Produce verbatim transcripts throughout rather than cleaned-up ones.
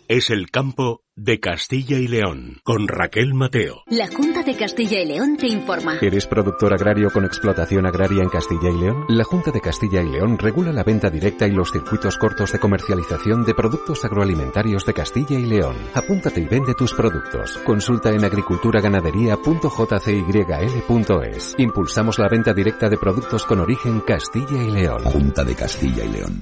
Es el campo de Castilla y León, con Raquel Mateo. La Junta de Castilla y León te informa. ¿Eres productor agrario con explotación agraria en Castilla y León? La Junta de Castilla y León regula la venta directa y los circuitos cortos de comercialización de productos agroalimentarios de Castilla y León. Apúntate y vende tus productos. Consulta en agriculturaganadería punto j c y l punto es. Impulsamos la venta directa de productos con origen Castilla y León. Junta de Castilla y León.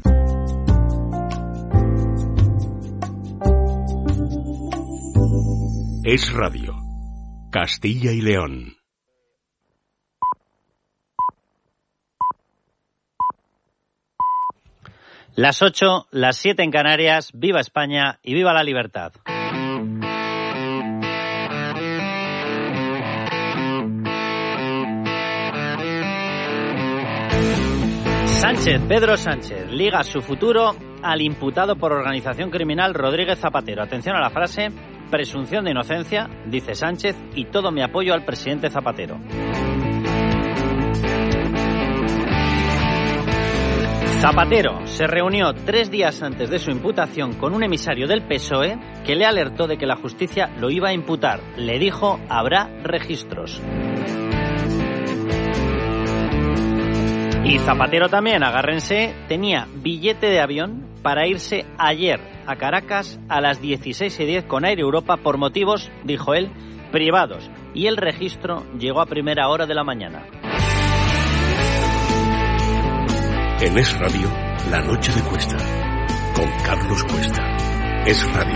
Es Radio. Castilla y León. Las ocho, las siete en Canarias. Viva España y viva la libertad. Sánchez, Pedro Sánchez, liga su futuro al imputado por organización criminal Rodríguez Zapatero. Atención a la frase: presunción de inocencia, dice Sánchez, y todo mi apoyo al presidente Zapatero. Zapatero se reunió tres días antes de su imputación con un emisario del P S O E que le alertó de que la justicia lo iba a imputar. Le dijo: habrá registros. Y Zapatero también, agárrense, tenía billete de avión para irse ayer a Caracas a las dieciséis y diez con Air Europa por motivos, dijo él, privados. Y el registro llegó a primera hora de la mañana. En Es Radio, la noche de Cuesta, con Carlos Cuesta. Es Radio.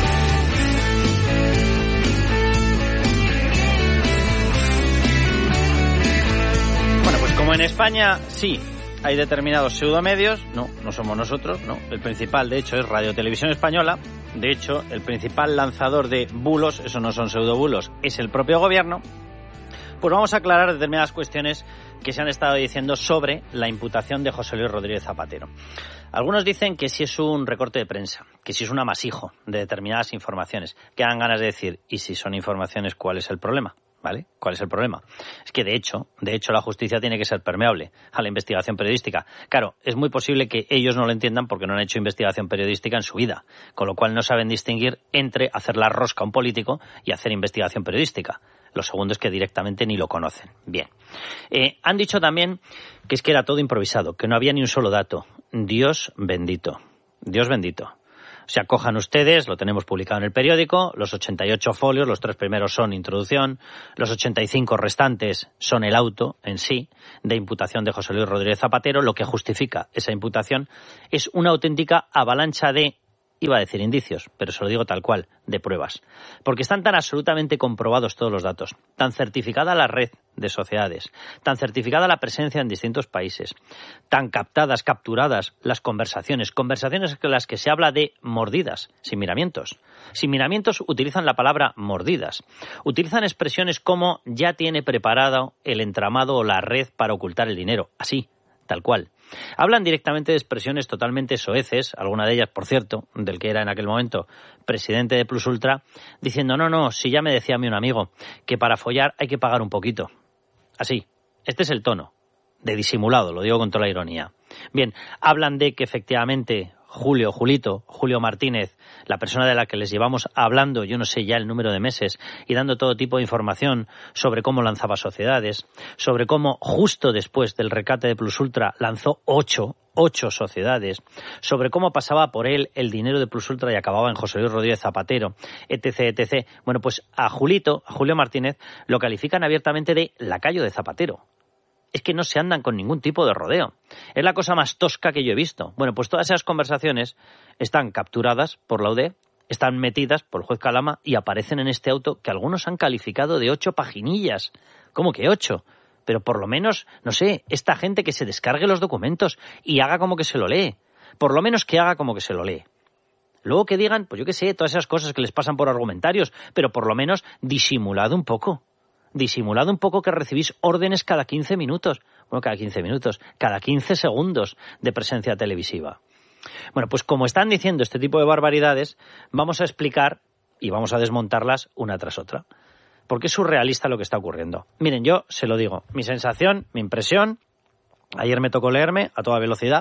Bueno, pues como en España sí hay determinados pseudomedios, no, no somos nosotros, no. El principal, de hecho, es Radio Televisión Española. De hecho, el principal lanzador de bulos, eso no son pseudobulos, es el propio gobierno. Pues vamos a aclarar determinadas cuestiones que se han estado diciendo sobre la imputación de José Luis Rodríguez Zapatero. Algunos dicen que si es un recorte de prensa, que si es un amasijo de determinadas informaciones, que dan ganas de decir, y si son informaciones, ¿cuál es el problema? ¿Vale? ¿Cuál es el problema? Es que de hecho, de hecho la justicia tiene que ser permeable a la investigación periodística. Claro, es muy posible que ellos no lo entiendan porque no han hecho investigación periodística en su vida, con lo cual no saben distinguir entre hacer la rosca a un político y hacer investigación periodística. Lo segundo es que directamente ni lo conocen. Bien. Eh, han dicho también que es que era todo improvisado, que no había ni un solo dato. Dios bendito. Dios bendito. O sea, cojan ustedes, lo tenemos publicado en el periódico, los ochenta y ocho folios, los tres primeros son introducción, los ochenta y cinco restantes son el auto en sí de imputación de José Luis Rodríguez Zapatero. Lo que justifica esa imputación es una auténtica avalancha de, iba a decir indicios, pero se lo digo tal cual, de pruebas. Porque están tan absolutamente comprobados todos los datos, tan certificada la red de sociedades, tan certificada la presencia en distintos países, tan captadas, capturadas las conversaciones, conversaciones en las que se habla de mordidas, sin miramientos. Sin miramientos utilizan la palabra mordidas. Utilizan expresiones como ya tiene preparado el entramado o la red para ocultar el dinero, así, tal cual. Hablan directamente de expresiones totalmente soeces, alguna de ellas, por cierto, del que era en aquel momento presidente de Plus Ultra, diciendo, no, no, si ya me decía a mí un amigo que para follar hay que pagar un poquito. Así, este es el tono, de disimulado, lo digo con toda la ironía. Bien, hablan de que efectivamente Julio, Julito, Julio Martínez, la persona de la que les llevamos hablando, yo no sé ya el número de meses, y dando todo tipo de información sobre cómo lanzaba sociedades, sobre cómo justo después del rescate de Plus Ultra lanzó ocho, ocho sociedades, sobre cómo pasaba por él el dinero de Plus Ultra y acababa en José Luis Rodríguez Zapatero, etc, etcétera. Bueno, pues a Julito, a Julio Martínez, lo califican abiertamente de lacayo de Zapatero. Es que no se andan con ningún tipo de rodeo. Es la cosa más tosca que yo he visto. Bueno, pues todas esas conversaciones están capturadas por la U D E, están metidas por el juez Calama y aparecen en este auto que algunos han calificado de ocho paginillas. ¿Cómo que ocho? Pero por lo menos, no sé, esta gente que se descargue los documentos y haga como que se lo lee. Por lo menos que haga como que se lo lee. Luego que digan, pues yo qué sé, todas esas cosas que les pasan por argumentarios, pero por lo menos disimulado un poco. Disimulado un poco que recibís órdenes cada quince minutos. Bueno, cada quince minutos, cada quince segundos de presencia televisiva. Bueno, pues como están diciendo este tipo de barbaridades, vamos a explicar y vamos a desmontarlas una tras otra. Porque es surrealista lo que está ocurriendo. Miren, yo se lo digo, mi sensación, mi impresión, ayer me tocó leerme a toda velocidad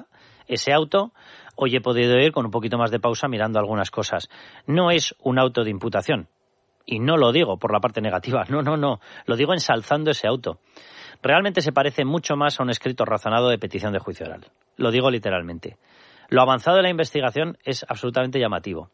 Ese auto, hoy he podido ir con un poquito más de pausa mirando algunas cosas. No es un auto de imputación. Y no lo digo por la parte negativa, no, no, no. Lo digo ensalzando ese auto. Realmente se parece mucho más a un escrito razonado de petición de juicio oral. Lo digo literalmente. Lo avanzado de la investigación es absolutamente llamativo.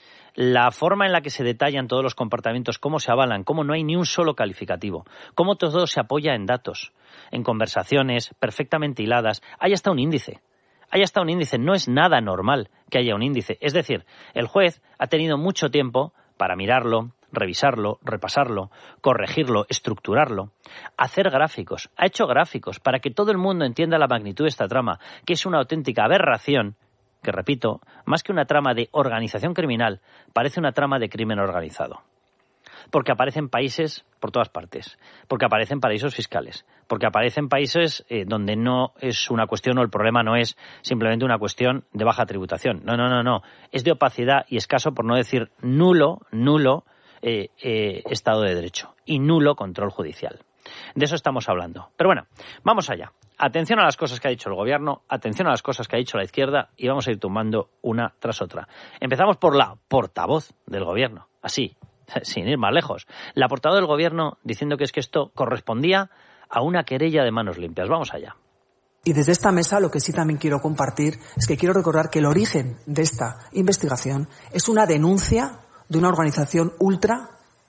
La forma en la que se detallan todos los comportamientos, cómo se avalan, cómo no hay ni un solo calificativo, cómo todo se apoya en datos, en conversaciones perfectamente hiladas. Hay hasta un índice. Hay hasta un índice. No es nada normal que haya un índice. Es decir, el juez ha tenido mucho tiempo para mirarlo, revisarlo, repasarlo, corregirlo, estructurarlo, hacer gráficos. Ha hecho gráficos para que todo el mundo entienda la magnitud de esta trama, que es una auténtica aberración, que repito, más que una trama de organización criminal, parece una trama de crimen organizado. Porque aparecen países por todas partes, porque aparecen paraísos fiscales, porque aparecen países eh, donde no es una cuestión o el problema no es simplemente una cuestión de baja tributación. No, no, no, no. Es de opacidad y escaso, por no decir nulo, nulo, eh, eh, Estado de Derecho y nulo control judicial. De eso estamos hablando. Pero bueno, vamos allá. Atención a las cosas que ha dicho el gobierno, atención a las cosas que ha dicho la izquierda y vamos a ir tumbando una tras otra. Empezamos por la portavoz del gobierno, así, sin ir más lejos. La portavoz del gobierno diciendo que es que esto correspondía a una querella de manos limpias. Vamos allá. Y desde esta mesa lo que sí también quiero compartir es que quiero recordar que el origen de esta investigación es una denuncia de una organización ultra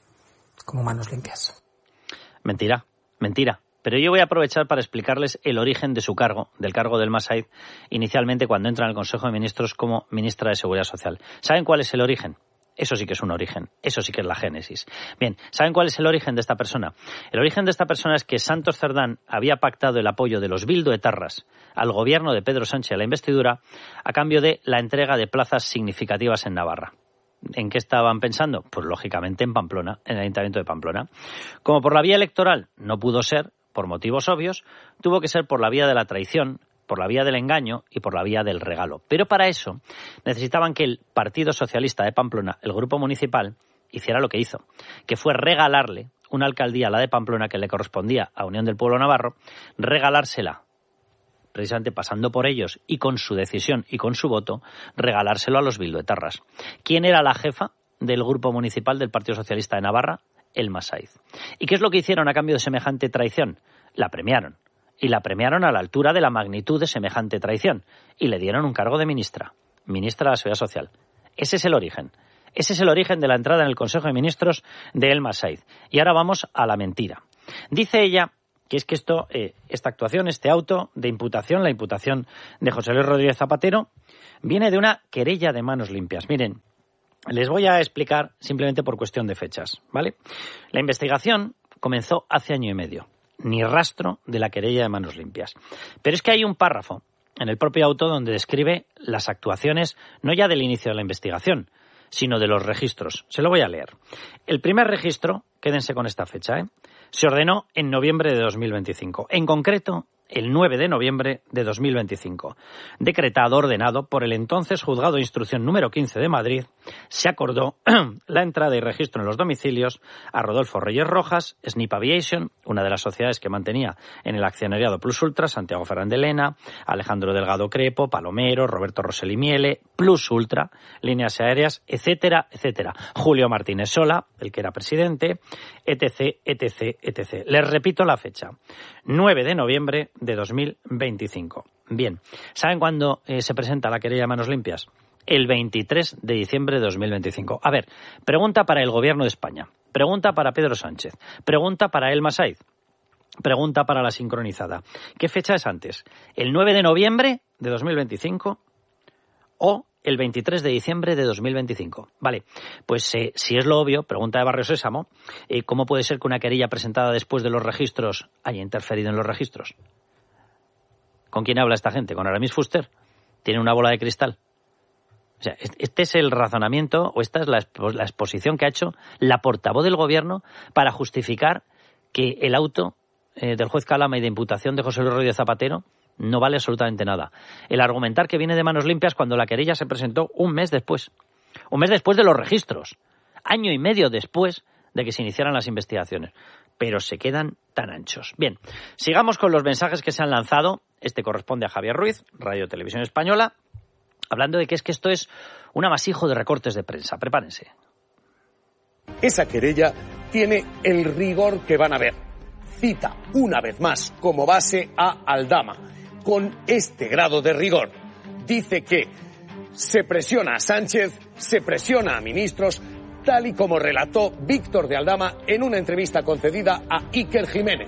como Manos Limpias. Mentira, mentira. Pero yo voy a aprovechar para explicarles el origen de su cargo, del cargo del Massaid, inicialmente cuando entra en el Consejo de Ministros como ministra de Seguridad Social. ¿Saben cuál es el origen? Eso sí que es un origen, eso sí que es la génesis. Bien, ¿saben cuál es el origen de esta persona? El origen de esta persona es que Santos Cerdán había pactado el apoyo de los bilduetarras al gobierno de Pedro Sánchez a la investidura a cambio de la entrega de plazas significativas en Navarra. ¿En qué estaban pensando? Pues lógicamente en Pamplona, en el Ayuntamiento de Pamplona. Como por la vía electoral no pudo ser, por motivos obvios, tuvo que ser por la vía de la traición, por la vía del engaño y por la vía del regalo. Pero para eso necesitaban que el Partido Socialista de Pamplona, el grupo municipal, hiciera lo que hizo, que fue regalarle una alcaldía, la de Pamplona, que le correspondía a Unión del Pueblo Navarro, regalársela, precisamente pasando por ellos y con su decisión y con su voto, regalárselo a los bilduetarras. ¿Quién era la jefa del grupo municipal del Partido Socialista de Navarra? El Massaid. ¿Y qué es lo que hicieron a cambio de semejante traición? La premiaron. Y la premiaron a la altura de la magnitud de semejante traición. Y le dieron un cargo de ministra. Ministra de la Seguridad Social. Ese es el origen. Ese es el origen de la entrada en el Consejo de Ministros de El Massaid. Y ahora vamos a la mentira. Dice ella que es que esto, eh, esta actuación, este auto de imputación, la imputación de José Luis Rodríguez Zapatero, viene de una querella de manos limpias. Miren, les voy a explicar simplemente por cuestión de fechas, ¿vale? La investigación comenzó hace año y medio. Ni rastro de la querella de manos limpias. Pero es que hay un párrafo en el propio auto donde describe las actuaciones, no ya del inicio de la investigación, sino de los registros. Se lo voy a leer. El primer registro, quédense con esta fecha, ¿eh? Se ordenó en noviembre de dos mil veinticinco. En concreto, el nueve de noviembre de dos mil veinticinco. Decretado, ordenado por el entonces Juzgado de Instrucción número quince de Madrid, se acordó la entrada y registro en los domicilios a Rodolfo Reyes Rojas, Snip Aviation, una de las sociedades que mantenía en el accionariado Plus Ultra, Santiago Fernández Lena, Alejandro Delgado Crepo, Palomero, Roberto Rosell y Miele, Plus Ultra, Líneas Aéreas, etcétera, etcétera. Julio Martínez Sola, el que era presidente, etc, etc, etcétera. Les repito la fecha. nueve de noviembre de dos mil veinticinco. Bien, ¿saben cuándo eh, se presenta la querella de manos limpias? El veintitrés de diciembre de dos mil veinticinco. A ver, pregunta para el Gobierno de España, pregunta para Pedro Sánchez, pregunta para El Massaid, pregunta para la sincronizada. ¿Qué fecha es antes? ¿El nueve de noviembre de dos mil veinticinco o el veintitrés de diciembre de dos mil veinticinco? Vale, pues eh, si es lo obvio, pregunta de Barrio Sésamo, eh, ¿cómo puede ser que una querella presentada después de los registros haya interferido en los registros? ¿Con quién habla esta gente? ¿Con Aramis Fuster? ¿Tiene una bola de cristal? O sea, este es el razonamiento o esta es la, expo- la exposición que ha hecho la portavoz del Gobierno para justificar que el auto eh, del juez Calama y de imputación de José Luis Rodríguez Zapatero no vale absolutamente nada. El argumentar que viene de manos limpias cuando la querella se presentó un mes después. Un mes después de los registros. Año y medio después de que se iniciaran las investigaciones. Pero se quedan tan anchos. Bien, sigamos con los mensajes que se han lanzado Este corresponde a Javier Ruiz, Radio Televisión Española, hablando de que es que esto es un amasijo de recortes de prensa. Prepárense. Esa querella tiene el rigor que van a ver. Cita una vez más como base a Aldama. Con este grado de rigor, dice que se presiona a Sánchez, se presiona a ministros, tal y como relató Víctor de Aldama en una entrevista concedida a Iker Jiménez.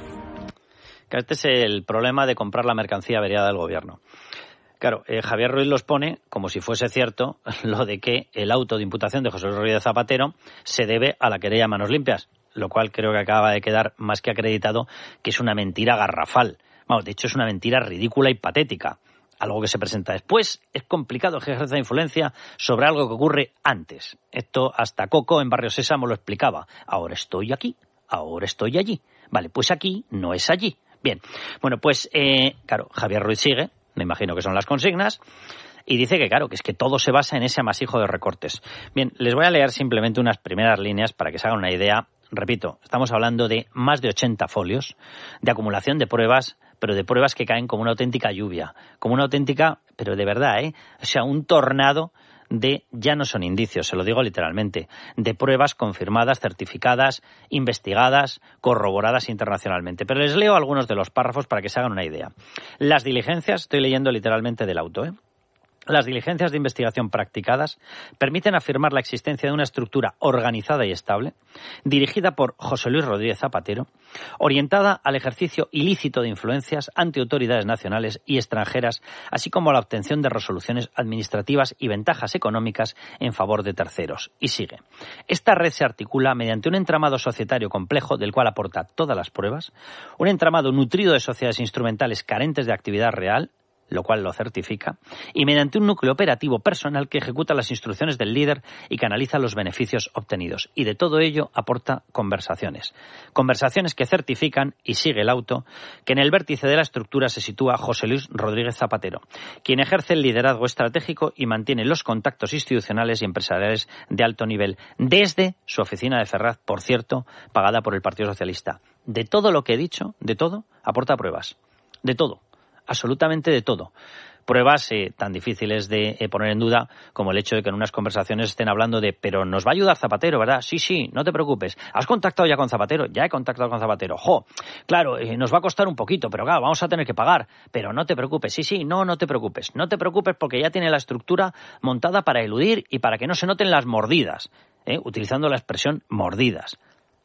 Este es el problema de comprar la mercancía averiada del gobierno. Claro, eh, Javier Ruiz los pone como si fuese cierto lo de que el auto de imputación de José Luis Rodríguez Zapatero se debe a la querella Manos Limpias, lo cual creo que acaba de quedar más que acreditado que es una mentira garrafal. Vamos, de hecho es una mentira ridícula y patética. Algo que se presenta después, es complicado ejercer influencia sobre algo que ocurre antes. Esto hasta Coco en Barrio Sésamo lo explicaba. Ahora estoy aquí, ahora estoy allí. Vale, pues aquí no es allí. Bien, bueno, pues, eh, claro, Javier Ruiz sigue, me imagino que son las consignas, y dice que, claro, que es que todo se basa en ese amasijo de recortes. Bien, les voy a leer simplemente unas primeras líneas para que se hagan una idea. Repito, estamos hablando de más de ochenta folios de acumulación de pruebas, pero de pruebas que caen como una auténtica lluvia, como una auténtica, pero de verdad, ¿eh? O sea, un tornado de, ya no son indicios, se lo digo literalmente, de pruebas confirmadas, certificadas, investigadas, corroboradas internacionalmente. Pero les leo algunos de los párrafos para que se hagan una idea. Las diligencias, estoy leyendo literalmente del auto, ¿eh? Las diligencias de investigación practicadas permiten afirmar la existencia de una estructura organizada y estable, dirigida por José Luis Rodríguez Zapatero, orientada al ejercicio ilícito de influencias ante autoridades nacionales y extranjeras, así como a la obtención de resoluciones administrativas y ventajas económicas en favor de terceros. Y sigue. Esta red se articula mediante un entramado societario complejo del cual aporta todas las pruebas, un entramado nutrido de sociedades instrumentales carentes de actividad real, lo cual lo certifica, y mediante un núcleo operativo personal que ejecuta las instrucciones del líder y que analiza los beneficios obtenidos. Y de todo ello aporta conversaciones. Conversaciones que certifican, y sigue el auto, que en el vértice de la estructura se sitúa José Luis Rodríguez Zapatero, quien ejerce el liderazgo estratégico y mantiene los contactos institucionales y empresariales de alto nivel, desde su oficina de Ferraz, por cierto, pagada por el Partido Socialista. De todo lo que he dicho, de todo, aporta pruebas. De todo. Absolutamente de todo. Pruebas eh, tan difíciles de eh, poner en duda como el hecho de que en unas conversaciones estén hablando de pero nos va a ayudar Zapatero, ¿verdad? Sí, sí, no te preocupes. ¿Has contactado ya con Zapatero? Ya he contactado con Zapatero. Jo, claro, eh, nos va a costar un poquito, pero claro, vamos a tener que pagar. Pero no te preocupes. Sí, sí, no, no te preocupes. No te preocupes porque ya tiene la estructura montada para eludir y para que no se noten las mordidas, ¿eh? Utilizando la expresión mordidas.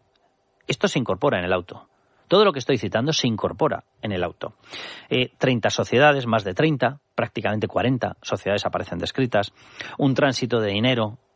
Esto se incorpora en el auto. Todo lo que estoy citando se incorpora en el auto. Eh, treinta sociedades, más de treinta, prácticamente cuarenta sociedades aparecen descritas. Un tránsito de dinero